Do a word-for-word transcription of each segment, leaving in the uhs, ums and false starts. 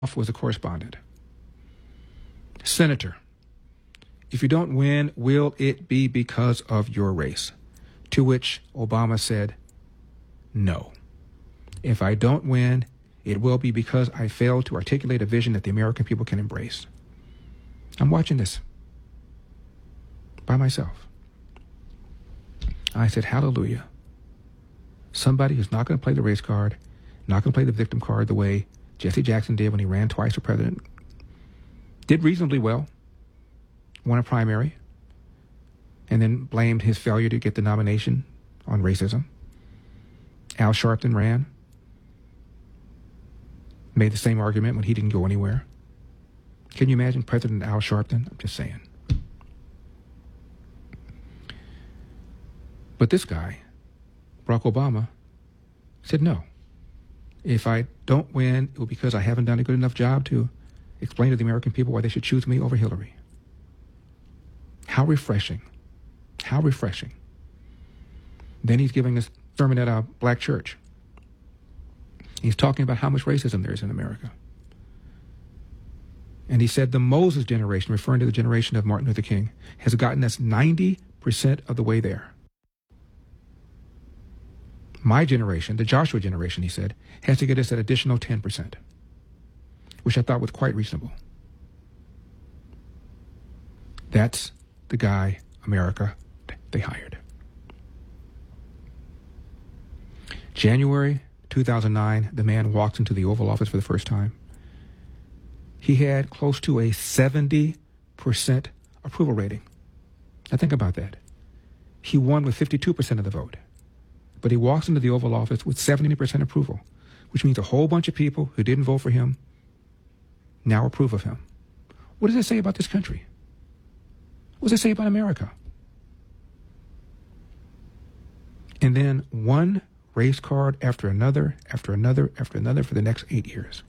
was a correspondent. Senator, if you don't win, will it be because of your race? To which Obama said, no. If I don't win, it will be because I failed to articulate a vision that the American people can embrace. I'm watching this by myself. I said, hallelujah. Somebody who's not going to play the race card, not going to play the victim card the way Jesse Jackson did when he ran twice for president, did reasonably well, won a primary, and then blamed his failure to get the nomination on racism. Al Sharpton ran, made the same argument when he didn't go anywhere. Can you imagine President Al Sharpton? I'm just saying. But this guy, Barack Obama, said no. If I don't win, it will be because I haven't done a good enough job to explain to the American people why they should choose me over Hillary. How refreshing. How refreshing. Then he's giving a sermon at a black church. He's talking about how much racism there is in America. And he said the Moses generation, referring to the generation of Martin Luther King, has gotten us ninety percent of the way there. My generation, the Joshua generation, he said, has to get us that additional ten percent, which I thought was quite reasonable. That's the guy, America, they hired. January two thousand nine, the man walks into the Oval Office for the first time. He had close to a seventy percent approval rating. Now think about that. He won with fifty-two percent of the vote. But he walks into the Oval Office with seventy percent approval, which means a whole bunch of people who didn't vote for him now approve of him. What does that say about this country? What does it say about America? And then one race card after another, after another, after another for the next eight years.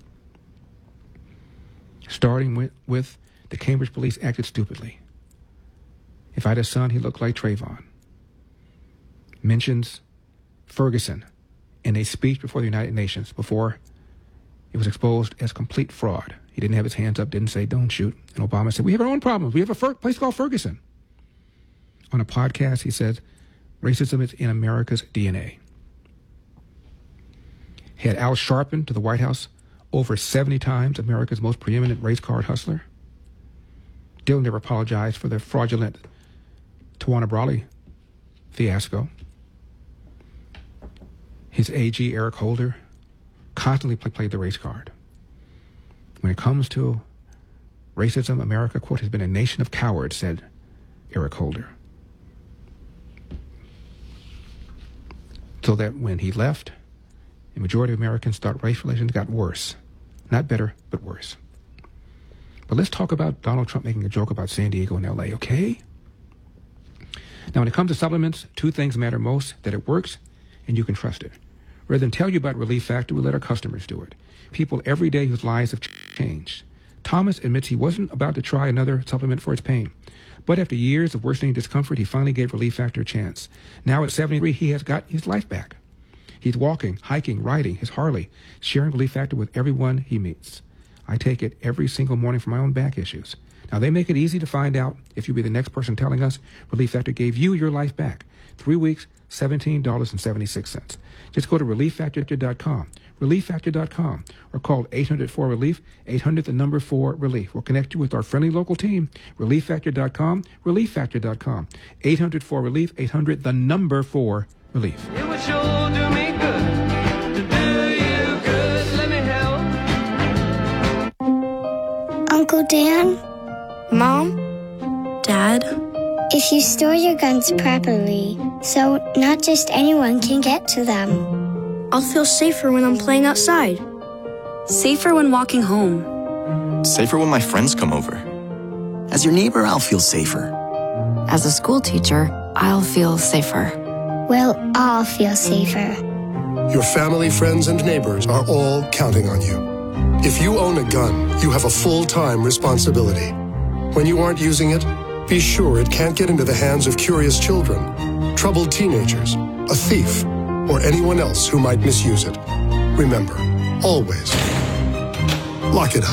Starting with, with the Cambridge police acted stupidly. If I had a son, he looked like Trayvon. Mentions Ferguson in a speech before the United Nations before it was exposed as complete fraud. He didn't have his hands up, didn't say, don't shoot. And Obama said, we have our own problems. We have a Fer- place called Ferguson. On a podcast, he said, racism is in America's D N A. He had Al Sharpton to the White House over seventy times, America's most preeminent race card hustler. Still never apologized for the fraudulent Tawana Brawley fiasco. His A G, Eric Holder, constantly play, played the race card. When it comes to racism, America, quote, has been a nation of cowards, said Eric Holder. So that when he left, the majority of Americans thought race relations got worse. Not better, but worse. But let's talk about Donald Trump making a joke about San Diego and L A, okay? Now, when it comes to supplements, two things matter most: that it works and you can trust it. Rather than tell you about Relief Factor, we let our customers do it. People every day whose lives have changed. Thomas admits he wasn't about to try another supplement for his pain. But after years of worsening discomfort, he finally gave Relief Factor a chance. Now at seventy-three, he has got his life back. He's walking, hiking, riding his Harley, sharing Relief Factor with everyone he meets. I take it every single morning for my own back issues. Now, they make it easy to find out if you'll be the next person telling us Relief Factor gave you your life back. Three weeks, seventeen dollars and seventy-six cents. Just go to relief factor dot com, relief factor dot com, or call eight hundred four relief, eight hundred the number four relief. We'll connect you with our friendly local team, relief factor dot com, relief factor dot com, eight hundred four relief, eight hundred the number four relief. It would sure do me good to do you good. Let me help. Uncle Dan? Mom? Dad? If you store your guns properly, so not just anyone can get to them, I'll feel safer when I'm playing outside. Safer when walking home. Safer when my friends come over. As your neighbor, I'll feel safer. As a school teacher, I'll feel safer. we'll all feel safer. Your family, friends, and neighbors are all counting on you. If you own a gun, you have a full-time responsibility. When you aren't using it, be sure it can't get into the hands of curious children, troubled teenagers, a thief, or anyone else who might misuse it. Remember, always Lock it up.